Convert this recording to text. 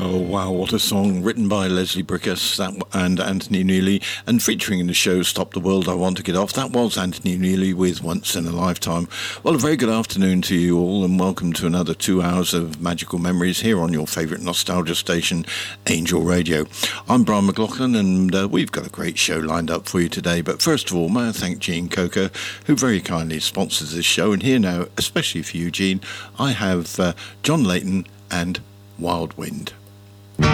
Oh wow, what a song, written by Leslie Bricusse and Anthony Neely, and featuring in the show Stop the World, I Want to Get Off. That was Anthony Neely with Once in a Lifetime. Well, a very good afternoon to you all, and welcome to another 2 hours of magical memories here on your favourite nostalgia station, Angel Radio. I'm Brian McLaughlin, and we've got a great show lined up for you today. But first of all, may I thank Gene Coker, who very kindly sponsors this show. And here now, especially for you, Gene, I have John Layton and Wild Wind.